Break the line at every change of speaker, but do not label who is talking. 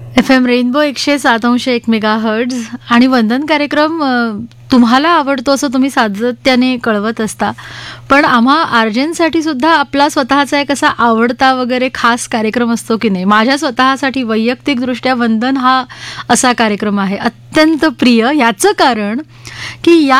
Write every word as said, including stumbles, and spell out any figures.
F M rainbow एकशे सात अंश एक मेगा हर्ट्झ आणि वंदन कार्यक्रम अ, तुम्हाला आवडतो असं तुम्ही सातत्याने कळवत असता. पण आम्हा आर्जेंसाठी सुद्धा आपला स्वतःचा एक असा आवडता वगैरे खास कार्यक्रम असतो की नाही. माझ्या स्वतःसाठी वैयक्तिकदृष्ट्या वंदन हा असा कार्यक्रम आहे, अत्यंत प्रिय. याचं कारण की या